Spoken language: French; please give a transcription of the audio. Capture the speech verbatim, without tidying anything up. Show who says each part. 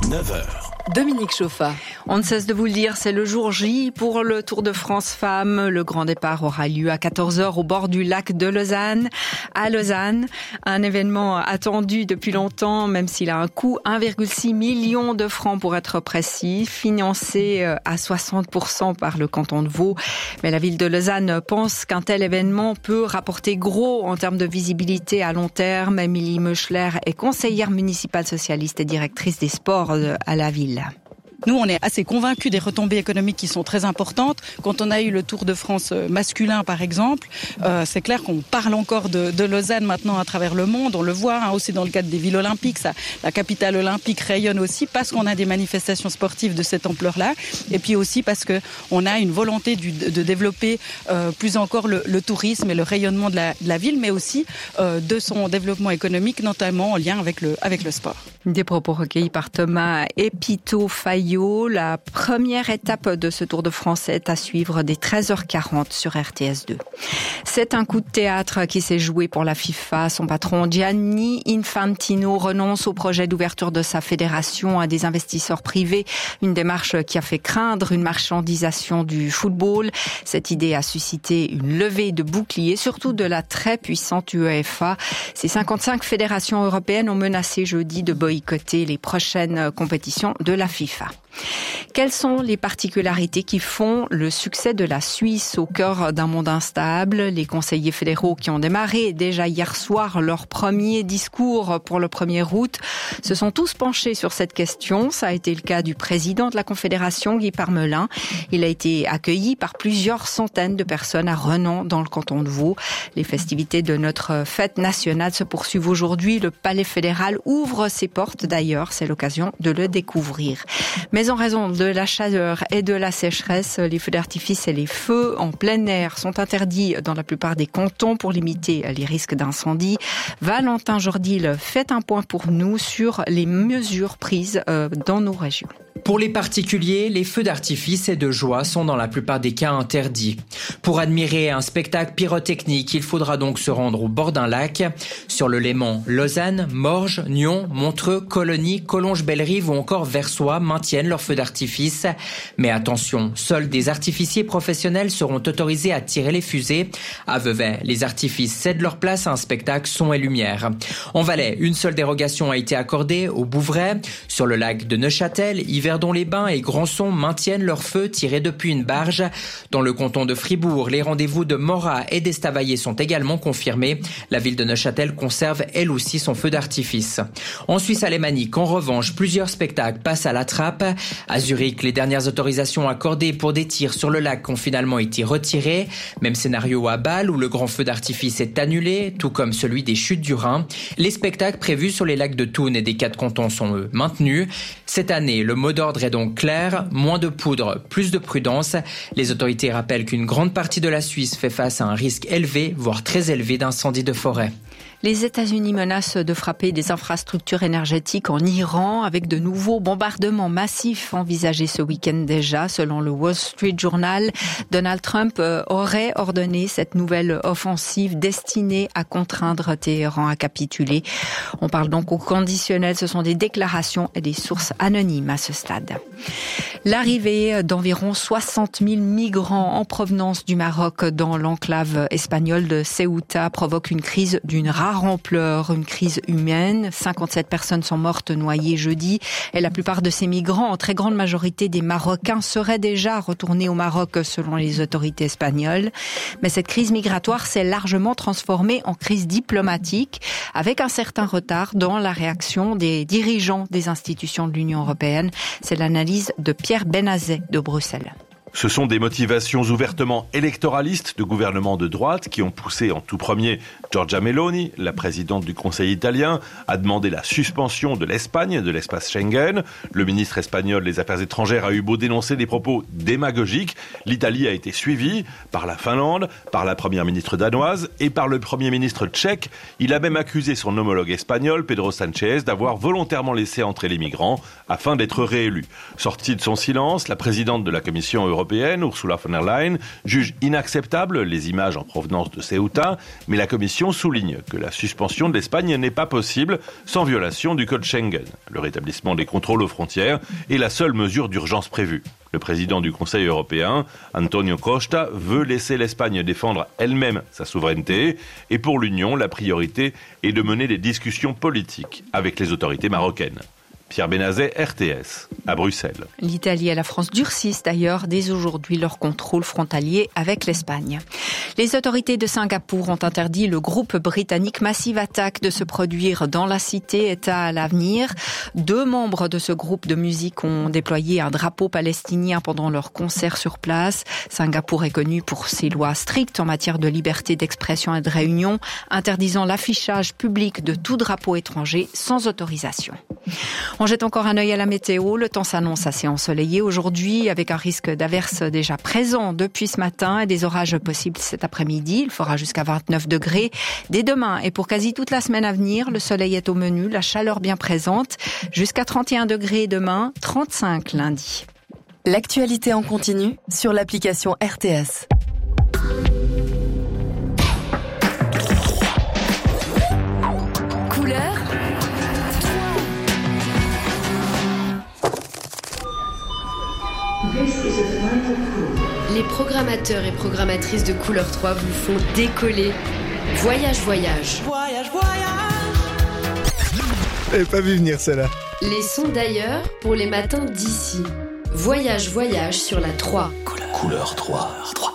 Speaker 1: neuf heures.
Speaker 2: Dominique Chauffa.
Speaker 3: On ne cesse de vous le dire, c'est le jour J pour le Tour de France Femmes. Le grand départ aura lieu à quatorze heures au bord du lac de Lausanne, à Lausanne. Un événement attendu depuis longtemps, même s'il a un coût, un virgule six million de francs pour être précis, financé à soixante pour cent par le canton de Vaud. Mais la ville de Lausanne pense qu'un tel événement peut rapporter gros en termes de visibilité à long terme. Émilie Meuchler est conseillère municipale socialiste et directrice des sports à la ville.
Speaker 4: Nous, on est assez convaincus des retombées économiques qui sont très importantes. Quand on a eu le Tour de France masculin, par exemple, euh, c'est clair qu'on parle encore de, de Lausanne maintenant à travers le monde. On le voit hein, aussi dans le cadre des villes olympiques. Ça, la capitale olympique rayonne aussi parce qu'on a des manifestations sportives de cette ampleur-là. Et puis aussi parce qu'on a une volonté du, de développer euh, plus encore le, le tourisme et le rayonnement de la, de la ville, mais aussi euh, de son développement économique, notamment en lien avec le, avec le sport.
Speaker 3: Des propos recueillis par Thomas Epito-Fayot. La première étape de ce Tour de France est à suivre dès treize heures quarante sur R T S deux. C'est un coup de théâtre qui s'est joué pour la FIFA. Son patron Gianni Infantino renonce au projet d'ouverture de sa fédération à des investisseurs privés. Une démarche qui a fait craindre une marchandisation du football. Cette idée a suscité une levée de boucliers, surtout de la très puissante UEFA. Ces cinquante-cinq fédérations européennes ont menacé jeudi de boycotter les prochaines compétitions de la FIFA. Quelles sont les particularités qui font le succès de la Suisse au cœur d'un monde instable? Les conseillers fédéraux qui ont démarré déjà hier soir leur premier discours pour le premier août se sont tous penchés sur cette question. Ça a été le cas du président de la Confédération, Guy Parmelin. Il a été accueilli par plusieurs centaines de personnes à Renan, dans le canton de Vaud. Les festivités de notre fête nationale se poursuivent aujourd'hui. Le Palais fédéral ouvre ses portes d'ailleurs. C'est l'occasion de le découvrir. Mais en raison de la chaleur et de la sécheresse, les feux d'artifice et les feux en plein air sont interdits dans la plupart des cantons pour limiter les risques d'incendie. Valentin Jordil fait un point pour nous sur les mesures prises dans nos régions.
Speaker 5: Pour les particuliers, les feux d'artifice et de joie sont dans la plupart des cas interdits. Pour admirer un spectacle pyrotechnique, il faudra donc se rendre au bord d'un lac. Sur le Léman, Lausanne, Morges, Nyon, Montreux, Cologny, Collonges-Bellerive ou encore Versoix maintiennent leurs feux d'artifice. Mais attention, seuls des artificiers professionnels seront autorisés à tirer les fusées. À Vevey, les artifices cèdent leur place à un spectacle son et lumière. En Valais, une seule dérogation a été accordée au Bouvray. Sur le lac de Neuchâtel, Yverdon-les-Bains et Grandson maintiennent leurs feux tirés depuis une barge. Dans le canton de Fribourg, les rendez-vous de Morat et d'Estavayer sont également confirmés. La ville de Neuchâtel conserve elle aussi son feu d'artifice. En Suisse alémanique, en revanche, plusieurs spectacles passent à la trappe. À Zurich, les dernières autorisations accordées pour des tirs sur le lac ont finalement été retirées. Même scénario à Bâle où le grand feu d'artifice est annulé, tout comme celui des chutes du Rhin. Les spectacles prévus sur les lacs de Thun et des quatre cantons sont eux maintenus. Cette année, le mot d'ordre est donc clair, moins de poudre, plus de prudence. Les autorités rappellent qu'une grande partie de la Suisse fait face à un risque élevé, voire très élevé d'incendie de forêt.
Speaker 3: Les États-Unis menacent de frapper des infrastructures énergétiques en Iran avec de nouveaux bombardements massifs envisagés ce week-end déjà. Selon le Wall Street Journal, Donald Trump aurait ordonné cette nouvelle offensive destinée à contraindre Téhéran à capituler. On parle donc au conditionnel, ce sont des déclarations et des sources anonymes à ce stade. L'arrivée d'environ soixante mille migrants en provenance du Maroc dans l'enclave espagnole de Ceuta provoque une crise d'une rare ampleur, une crise humaine. cinquante-sept personnes sont mortes noyées jeudi et la plupart de ces migrants, en très grande majorité des Marocains, seraient déjà retournés au Maroc selon les autorités espagnoles. Mais cette crise migratoire s'est largement transformée en crise diplomatique avec un certain retard dans la réaction des dirigeants des institutions de l'Union européenne. C'est l'analyse de Pierre Benazet de Bruxelles.
Speaker 6: Ce sont des motivations ouvertement électoralistes de gouvernements de droite qui ont poussé en tout premier Giorgia Meloni, la présidente du Conseil italien, à demander la suspension de l'Espagne de l'espace Schengen. Le ministre espagnol des Affaires étrangères a eu beau dénoncer des propos démagogiques. L'Italie a été suivie par la Finlande, par la première ministre danoise et par le premier ministre tchèque. Il a même accusé son homologue espagnol, Pedro Sánchez, d'avoir volontairement laissé entrer les migrants afin d'être réélu. Sortie de son silence, la présidente de la Commission européenne européenne, Ursula von der Leyen, juge inacceptables les images en provenance de Ceuta, mais la Commission souligne que la suspension de l'Espagne n'est pas possible sans violation du code Schengen. Le rétablissement des contrôles aux frontières est la seule mesure d'urgence prévue. Le président du Conseil européen, Antonio Costa, veut laisser l'Espagne défendre elle-même sa souveraineté. Et pour l'Union, la priorité est de mener des discussions politiques avec les autorités marocaines. Pierre Benazet, R T S, à Bruxelles.
Speaker 3: L'Italie et la France durcissent d'ailleurs dès aujourd'hui leur contrôle frontalier avec l'Espagne. Les autorités de Singapour ont interdit le groupe britannique Massive Attack de se produire dans la cité État à l'avenir. Deux membres de ce groupe de musique ont déployé un drapeau palestinien pendant leur concert sur place. Singapour est connu pour ses lois strictes en matière de liberté d'expression et de réunion, interdisant l'affichage public de tout drapeau étranger sans autorisation. On jette encore un œil à la météo. Le temps s'annonce assez ensoleillé aujourd'hui avec un risque d'averses déjà présent depuis ce matin et des orages possibles cet après-midi. Il fera jusqu'à vingt-neuf degrés. Dès demain et pour quasi toute la semaine à venir, le soleil est au menu, la chaleur bien présente. Jusqu'à trente et un degrés demain, trente-cinq lundi.
Speaker 1: L'actualité en continu sur l'application R T S. Couleur
Speaker 2: Les programmateurs et programmatrices de Couleur trois vous font décoller. Voyage, voyage.
Speaker 7: Voyage, voyage. J'avais pas vu venir celle-là.
Speaker 2: Les sons d'ailleurs pour les matins d'ici. Voyage, voyage sur la trois.
Speaker 8: Couleur, Couleur trois.